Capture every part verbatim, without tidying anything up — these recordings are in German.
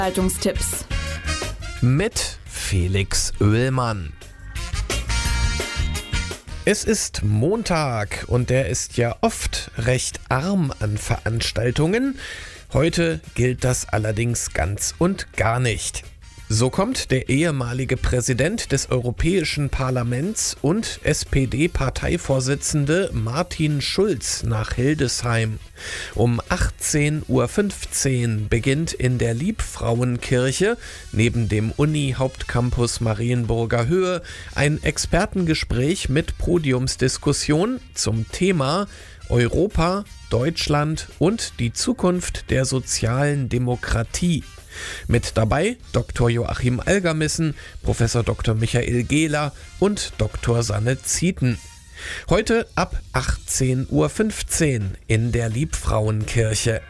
Veranstaltungstipps mit Felix Oehlmann. Es ist Montag und der ist ja oft recht arm an Veranstaltungen. Heute gilt das allerdings ganz und gar nicht. So kommt der ehemalige Präsident des Europäischen Parlaments und S P D-Parteivorsitzende Martin Schulz nach Hildesheim. Um achtzehn Uhr fünfzehn beginnt in der Liebfrauenkirche neben dem Uni-Hauptcampus Marienburger Höhe ein Expertengespräch mit Podiumsdiskussion zum Thema Europa, Deutschland und die Zukunft der sozialen Demokratie. Mit dabei Doktor Joachim Algermissen, Professor Doktor Michael Gehler und Doktor Sanne Zieten. Heute ab achtzehn Uhr fünfzehn in der Liebfrauenkirche.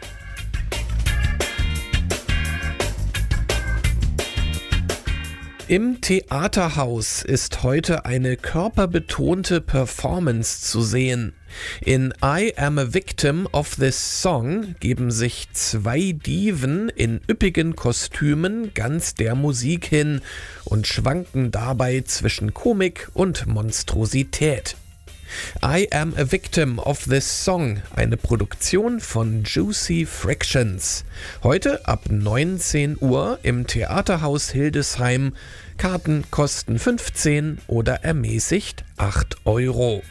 Im Theaterhaus ist heute eine körperbetonte Performance zu sehen. In I Am a Victim of This Song geben sich zwei Diven in üppigen Kostümen ganz der Musik hin und schwanken dabei zwischen Komik und Monstrosität. I Am a Victim of This Song, eine Produktion von Juicy Frictions. Heute ab neunzehn Uhr im Theaterhaus Hildesheim. Karten kosten fünfzehn oder ermäßigt acht Euro.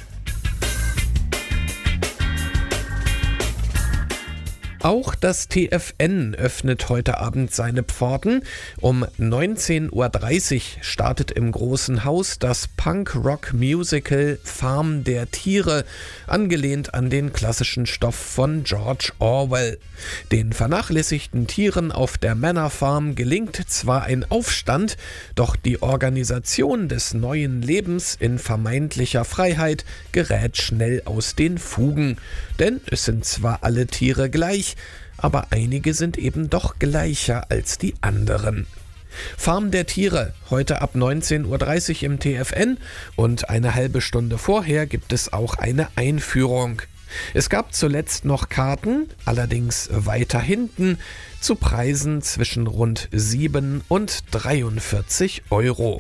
Auch das T F N öffnet heute Abend seine Pforten. Um neunzehn Uhr dreißig startet im Großen Haus das Punk-Rock-Musical Farm der Tiere, angelehnt an den klassischen Stoff von George Orwell. Den vernachlässigten Tieren auf der Manor Farm gelingt zwar ein Aufstand, doch die Organisation des neuen Lebens in vermeintlicher Freiheit gerät schnell aus den Fugen. Denn es sind zwar alle Tiere gleich, aber einige sind eben doch gleicher als die anderen. Farm der Tiere, heute ab neunzehn Uhr dreißig im T F N und eine halbe Stunde vorher gibt es auch eine Einführung. Es gab zuletzt noch Karten, allerdings weiter hinten, zu Preisen zwischen rund sieben und dreiundvierzig Euro.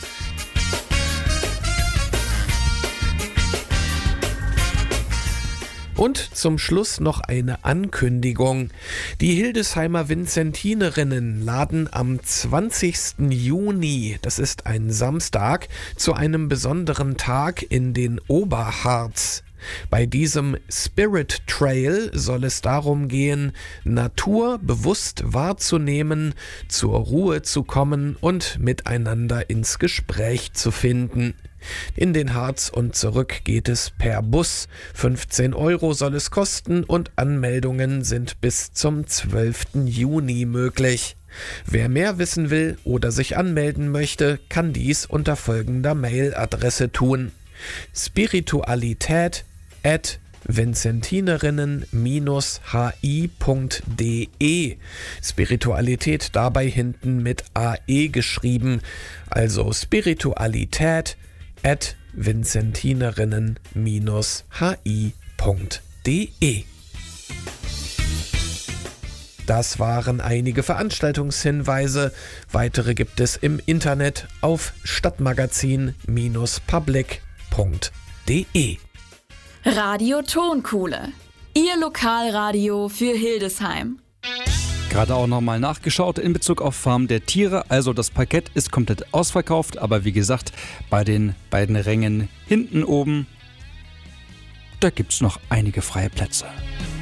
Und zum Schluss noch eine Ankündigung. Die Hildesheimer Vinzentinerinnen laden am zwanzigsten Juni, das ist ein Samstag, zu einem besonderen Tag in den Oberharz. Bei diesem Spirit Trail soll es darum gehen, Natur bewusst wahrzunehmen, zur Ruhe zu kommen und miteinander ins Gespräch zu finden. In den Harz und zurück geht es per Bus. fünfzehn Euro soll es kosten und Anmeldungen sind bis zum zwölften Juni möglich. Wer mehr wissen will oder sich anmelden möchte, kann dies unter folgender Mailadresse tun: spiritualität at vinzentinerinnen Bindestrich hi punkt de. Spiritualität dabei hinten mit A E geschrieben, also Spiritualität at vinzentinerinnen Bindestrich hi punkt de. Das waren einige Veranstaltungshinweise. Weitere gibt es im Internet auf stadtmagazin Bindestrich public punkt de. Radio Tonkuhle, Ihr Lokalradio für Hildesheim. Gerade auch nochmal nachgeschaut in Bezug auf Farm der Tiere. Also das Parkett ist komplett ausverkauft, aber wie gesagt, bei den beiden Rängen hinten oben, da gibt es noch einige freie Plätze.